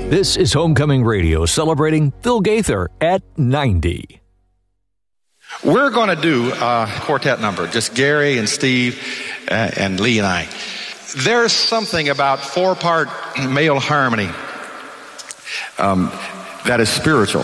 This is Homecoming Radio, celebrating Phil Gaither at 90. We're going to do a quartet number, just Gary and Steve and Lee and I. There's something about four-part male harmony that is spiritual.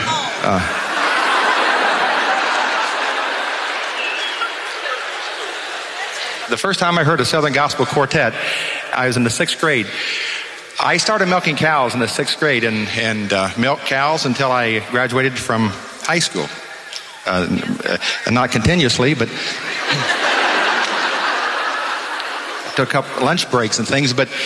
The first time I heard a Southern Gospel Quartet, I was in the 6th grade. I started milking cows in the 6th grade and milked cows until I graduated from high school. Not continuously, but took up lunch breaks and things. But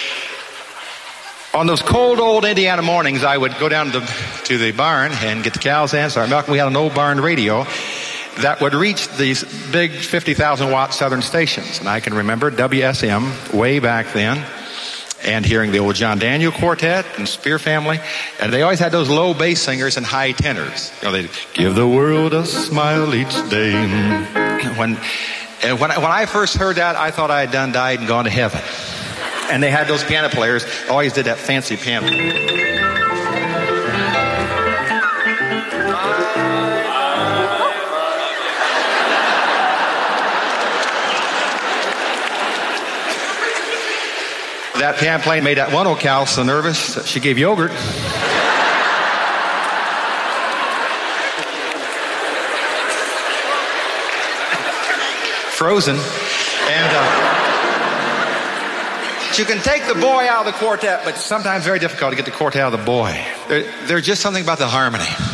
on those cold old Indiana mornings, I would go down to the barn and get the cows in, start milking. We had an old barn radio that would reach these big 50,000 watt Southern stations. And I can remember WSM way back then, and hearing the old John Daniel Quartet and Spear Family, and they always had those low bass singers and high tenors. You know, they'd give the world a smile each day. When I first heard that, I thought I had died and gone to heaven. And they had those piano players, always did that fancy piano. That piano playing made that one old cow so nervous that she gave yogurt. Frozen. And you can take the boy out of the quartet, but sometimes very difficult to get the quartet out of the boy. There's just something about the harmony.